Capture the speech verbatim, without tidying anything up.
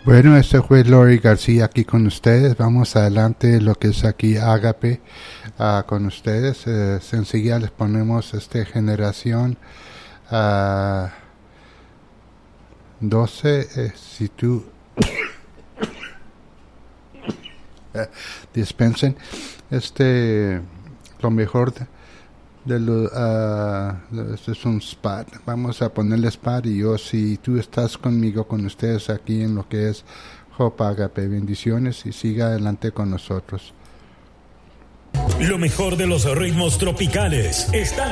Bueno, este fue Lori García aquí con ustedes. Vamos adelante lo que es aquí Ágape uh, con ustedes. Uh, enseguida les ponemos este generación uh, doce. Eh, si tú uh, dispensen este lo mejor de, de lo, uh, este es un spot. Vamos a ponerle spot y yo, si tú estás conmigo, con ustedes aquí en lo que es Hope Agape, bendiciones y siga adelante con nosotros. Lo mejor de los ritmos tropicales está